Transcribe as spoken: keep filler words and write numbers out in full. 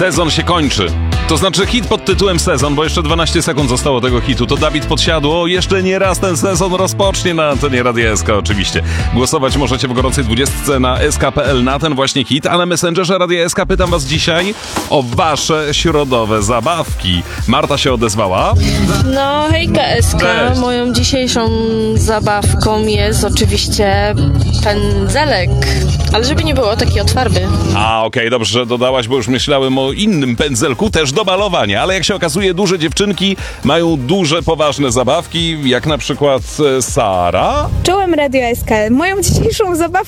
Sezon się kończy. To znaczy hit pod tytułem Sezon, bo jeszcze dwanaście sekund zostało tego hitu. To Dawid Podsiadło jeszcze nie raz ten sezon rozpocznie na antenie Radia S K oczywiście. Głosować możecie w gorącej dwudziestce na s k kropka p l na ten właśnie hit, a na Messengerze Radia S K pytam was dzisiaj o wasze środowe zabawki. Marta się odezwała. No hejka S K, Cześć. moją dzisiejszą zabawką jest oczywiście pędzelek, ale żeby nie było, taki od farby. A okej, dobrze, że dodałaś, bo już myślałem o innym pędzelku, też do malowania, ale jak się okazuje, duże dziewczynki mają duże, poważne zabawki, jak na przykład e, Sara. Czołem Radio S K. Moją dzisiejszą zabawką